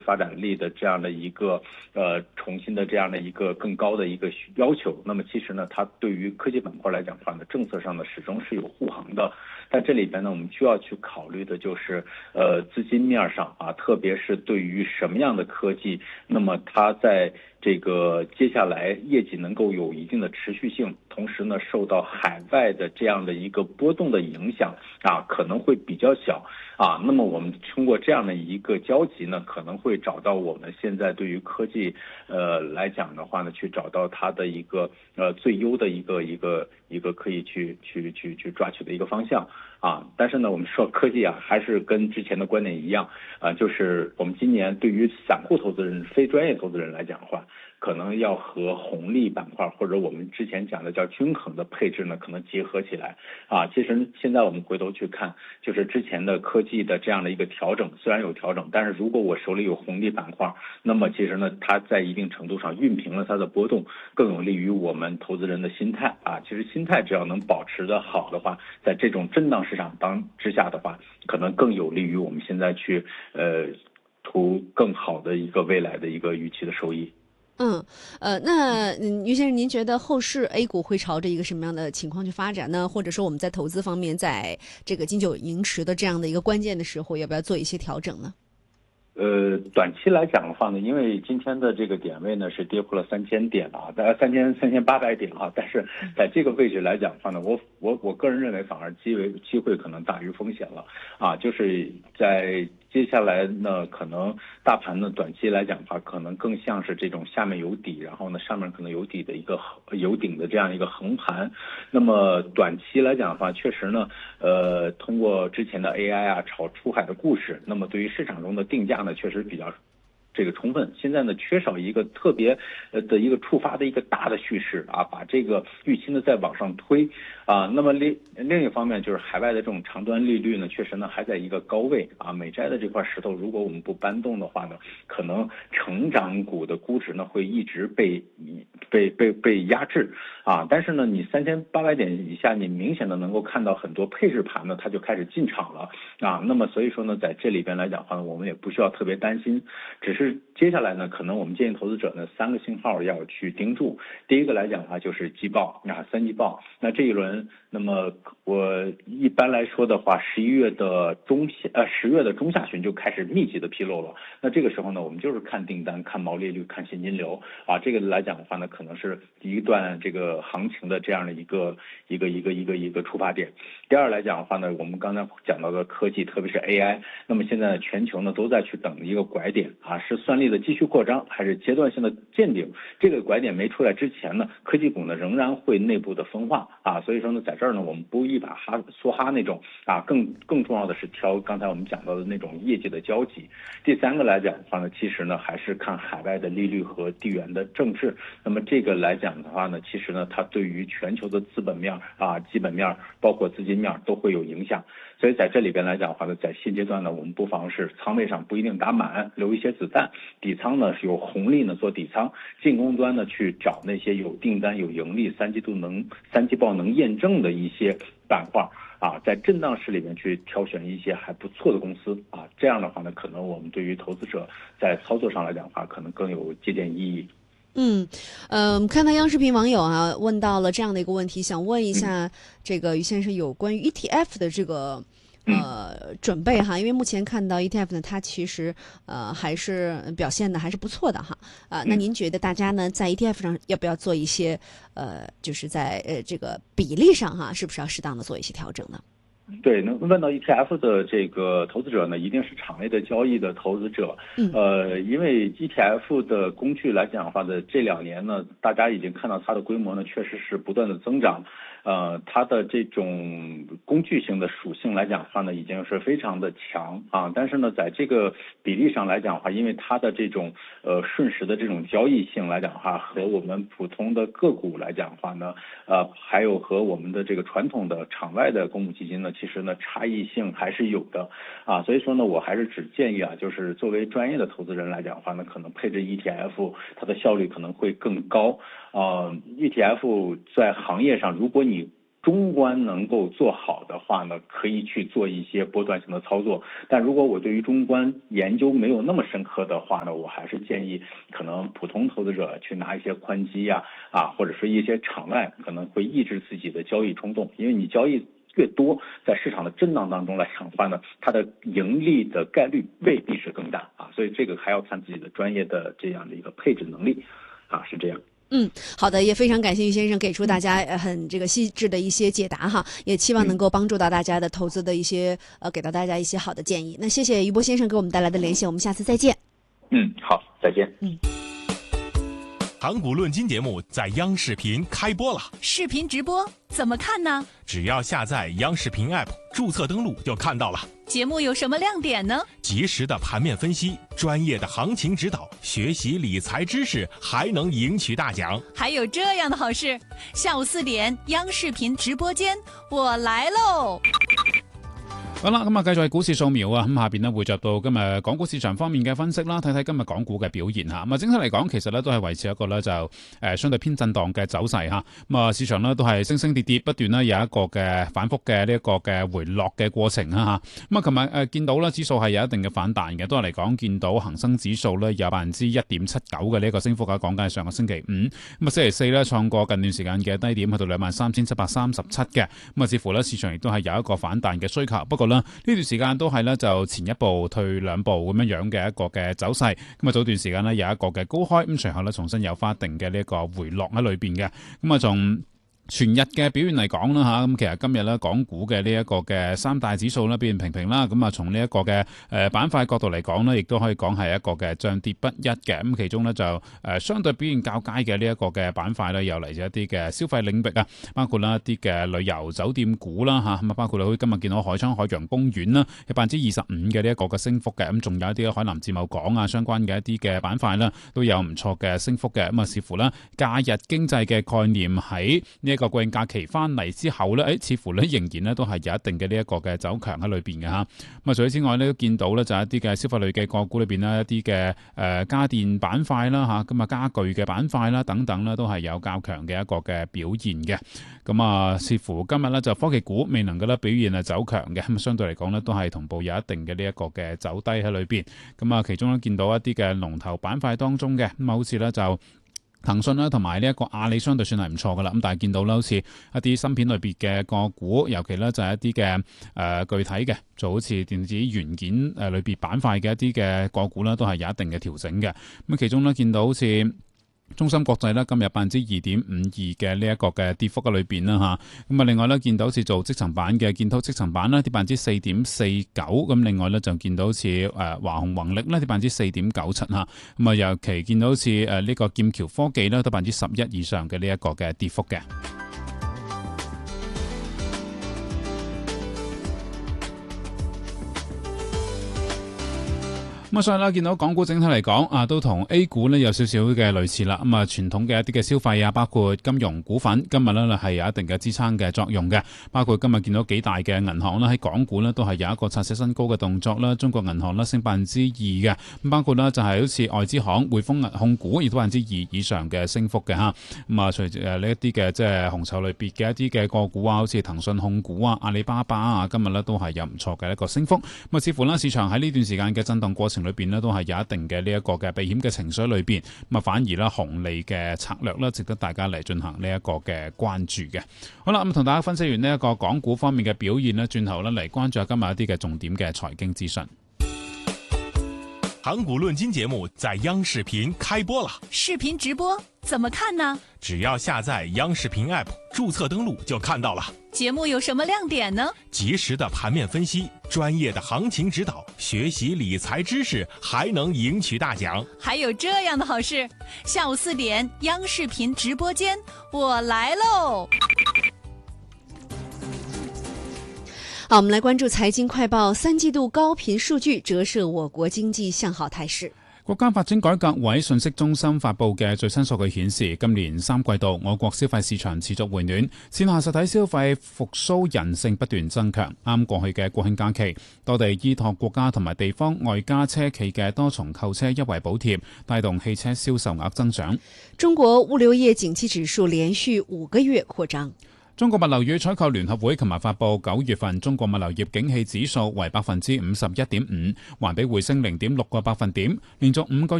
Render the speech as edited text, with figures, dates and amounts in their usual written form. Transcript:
发展力的这样的一个重新的这样的一个更高的一个要求。那么其实呢，它对于科技板块来讲的话呢，政策上呢始终是有护航的。在这里边呢，我们需要去考虑的就是资金面上啊，特别是对于什么样的科技，那么它在这个接下来业绩能够有一定的持续性，同时呢受到海外的这样的一个波动的影响啊，可能会比较小啊。那么我们通过这样的一个交集呢，可能会找到我们现在对于科技来讲的话呢，去找到它的一个最优的一个可以去抓取的一个方向啊。但是呢，我们说科技啊，还是跟之前的观点一样啊，就是我们今年对于散户投资人、非专业投资人来讲的话，可能要和红利板块或者我们之前讲的叫均衡的配置呢，可能结合起来啊。其实现在我们回头去看，就是之前的科技的这样的一个调整，虽然有调整，但是如果我手里有红利板块，那么其实呢，它在一定程度上熨平了它的波动，更有利于我们投资人的心态啊。其实心态只要能保持的好的话，在这种震荡市场之下的话，可能更有利于我们现在去图更好的一个未来的一个预期的收益。 于先生，您觉得后市 A 股会朝着一个什么样的情况去发展呢？或者说我们在投资方面，在这个金九银十的这样的一个关键的时候，要不要做一些调整呢？ 短期来讲的话呢，因为今天的这个点位呢是跌破了3000点啊，大概3800点啊，但是在这个位置来讲的话呢，我个人认为反而机会可能大于风险了啊，就是在接下来呢，可能大盘呢短期来讲的话，可能更像是这种下面有底，然后呢上面可能有底的一个有顶的这样一个横盘。那么短期来讲的话，确实呢，通过之前的 AI 啊炒出海的故事，那么对于市场中的定价呢，确实比较这个充分。现在呢，缺少一个特别的一个触发的一个大的叙事啊，把这个预期呢再往上推啊。那么另一方面就是海外的这种长端利率呢，确实呢还在一个高位啊。美债的这块石头，如果我们不搬动的话呢，可能成长股的估值呢会一直被压制啊。但是呢，你3800点以下，你明显的能够看到很多配置盘呢，它就开始进场了啊。那么所以说呢，在这里边来讲的话呢，我们也不需要特别担心，只是接下来呢，可能我们建议投资者呢3个信号要去盯住。第一个来讲的话就是季报啊，三季报。那这一轮，那么我一般来说的话，10月的中下旬就开始密集的披露了。那这个时候呢，我们就是看订单、看毛利率、看现金流啊。这个来讲的话呢，可能是第一段这个行情的这样的一个出发点。第二来讲的话呢，我们刚才讲到的科技，特别是 AI，那么现在全球呢都在去等一个拐点啊，是算力的继续扩张，还是阶段性的见顶？这个拐点没出来之前呢，科技股呢仍然会内部的分化啊。所以说呢，在这儿呢，我们不一把梭哈那种啊，更重要的是挑刚才我们讲到的那种业绩的交集。第三个来讲的话呢，其实呢还是看海外的利率和地缘的政治。那么这个来讲的话呢，其实呢它对于全球的资本面啊、基本面包括资金面都会有影响。所以在这里边来讲的话呢，在现阶段呢，我们不妨是仓位上不一定打满，留一些子弹，底仓呢是有红利呢做底仓，进攻端呢去找那些有订单、有盈利、三季报能验证的一些板块啊，在震荡市里面去挑选一些还不错的公司啊，这样的话呢，可能我们对于投资者在操作上来讲的话，可能更有借鉴意义。 嗯，看到央视频网友啊问到了这样的一个问题，想问一嗯下这个于先生有关于 ETF 的这个嗯。 准备哈，因为目前看到 ETF 呢，它其实还是表现的还是不错的哈那您觉得大家呢在 ETF 上要不要做一些就是在这个比例上哈，是不是要适当的做一些调整呢？ 对，能问到 ETF 的这个投资者呢，一定是场内的交易的投资者。 嗯因为 ETF 的工具来讲的话呢，这2年呢，大家已经看到它的规模呢，确实是不断的增长。它的这种工具性的属性来讲的话呢，已经是非常的强啊。但是呢，在这个比例上来讲的话，因为它的这种瞬时的这种交易性来讲的话，和我们普通的个股来讲的话呢，还有和我们的这个传统的场外的公募基金呢，其实呢差异性还是有的啊。所以说呢，我还是只建议啊，就是作为专业的投资人来讲的话呢，可能配置 ETF，它的效率可能会更高。ETF 在行业上，如果你中观能够做好的话呢，可以去做一些波段性的操作。但如果我对于中观研究没有那么深刻的话呢，我还是建议可能普通投资者去拿一些宽基或者说一些场外，可能会抑制自己的交易冲动，因为你交易越多，在市场的震荡当中来讲的话呢，它的盈利的概率未必是更大所以这个还要看自己的专业的这样的一个配置能力是这样。 好的，也非常感谢于先生给出大家很这个细致的一些解答哈，也期望能够帮助到大家的投资的一些给到大家一些好的建议。那谢谢于波先生给我们带来的连线，我们下次再见。 好，再见。 盘古论金节目在央视频开播了， 视频直播怎么看呢？ 只要下载央视频 App， 注册登录就看到了。 节目有什么亮点呢？ 及时的盘面分析，专业的行情指导，学习理财知识，还能赢取大奖。 还有这样的好事，下午4点，央视频直播間，我來嘍！ 好啦，咁繼續係股市掃描咁下邊呢會入到今日港股市場方面嘅分析啦，睇睇今日港股嘅表現嚇。咁整體嚟講，其實呢都係維持一個呢就相對偏震盪嘅走勢嚇。咁市場呢都係升升跌跌，不斷呢有一個嘅反覆嘅呢一個嘅回落嘅過程嚇。咁琴日見到呢指數係有一定嘅反彈嘅，都係嚟講見到恒生指數呢有1.79%嘅呢一個升幅講緊係上個星期五。咁星期四呢創過近段時間嘅低點，去到23,737嘅。咁似乎呢市場亦都係有一個反彈嘅需求，不過呢段時間都係咧就前一步退兩步咁樣嘅一個嘅走勢，咁早段時間呢有一個嘅高開，咁隨後呢重新有翻一定嘅呢一個回落喺裏邊嘅，咁從全日嘅表現嚟講啦嚇，咁其實今日咧港股嘅呢一個嘅三大指數咧表現平平啦，咁從呢一個嘅板塊角度嚟講呢，亦都可以講係一個嘅漲跌不一嘅，咁其中呢，就相對表現較佳嘅呢一個嘅板塊呢，又嚟自一啲嘅消費領域啊，包括啦一啲嘅旅遊酒店股啦嚇，咁包括好似今日見到海昌海洋公園啦，有25%嘅呢一個嘅升幅嘅，咁仲有一啲海南自貿港相關嘅一啲嘅板塊啦，都有唔錯嘅升幅嘅，咁視乎啦假日經濟嘅概念喺呢一個國慶假期翻嚟之後呢，似乎呢仍然呢都係有一定嘅呢一個嘅走強喺裏邊嘅嚇。咁除此之外呢，都見到呢就係一啲嘅消費類嘅個股裏邊呢，一啲嘅家電板塊啦嚇，咁家具嘅板塊啦等等呢，都係有較強嘅一個嘅表現嘅。咁似乎今日呢，就科技股未能夠咧表現走強嘅，咁相對嚟講呢，都係同步有一定嘅呢一個嘅走低喺裏邊。咁其中呢，見到一啲嘅龍頭板塊當中嘅，咁好似呢就騰訊啦，同埋呢一個阿里相對算係唔錯噶啦，咁但係見到啦，好似一啲芯片類別嘅個股，尤其呢就係一啲嘅具體嘅，就好似電子元件類別板塊嘅一啲嘅個股啦，都係有一定嘅調整嘅。咁其中呢，見到好似中芯國際咧今日2.52%嘅呢一個嘅跌幅嘅裏邊啦嚇，咁另外咧見到好似做積層板嘅建滔積層板啦跌4.49%，咁另外咧就見到好似華虹宏力咧跌4.97%嚇，咁尤其見到好似呢個劍橋科技咧都11%以上嘅呢一個嘅跌幅嘅。咁所以啦，見到港股整體嚟講都同 A 股呢有少少嘅類似啦。咁傳統嘅一啲嘅消費包括金融股份，今日呢係有一定嘅支撐嘅作用嘅。包括今日見到幾大嘅銀行啦，喺港股呢都係有一個刷新新高嘅動作啦。中國銀行啦升2%嘅，咁包括呢就係好似外資行匯豐控股亦都2%以上嘅升幅嘅嚇。咁隨住呢一啲嘅即係紅籌類別嘅一啲嘅個股好似騰訊控股阿里巴巴今日呢都係有唔錯嘅一個升幅。咁似乎呢市場喺呢段時間嘅震盪過程裏邊呢都係有一定嘅呢一個嘅避險嘅情緒裏邊，咁反而咧紅利嘅策略咧，值得大家嚟進行呢一個嘅關注嘅。好啦，咁同大家分析完呢一個港股方面嘅表現呢，轉頭咧嚟關注下今日一啲嘅重點嘅財經資訊。 盤古論金節目在央視頻開播了， 視頻直播怎麼看呢？ 只要下載央視頻 App， 注冊登錄就看到了。 節目有什麼亮點呢？ 及時的盤面分析，專業的行情指導，學習理財知識，還能贏取大獎。 還有這樣的好事，下午4點，央視頻直播間，我來嘍！ 好，我們來關注財經快報，3季度高頻數據折射我國經濟向好態勢。 國家發展改革委信息中心發布嘅最新數據顯示，今年3季度我國消費市場持續回暖，線下實體消費復甦韌性不斷增強。啱過去嘅國慶假期，多地依託國家同埋地方外加車企嘅多重購車優惠補貼，帶動汽車銷售額增長。 中國物流業景氣指數連續5個月擴張。 中國物流與採購聯合會琴日發布9月份中國物流業景氣指數為 51.5%，環比回升0.6個百分點，連續5個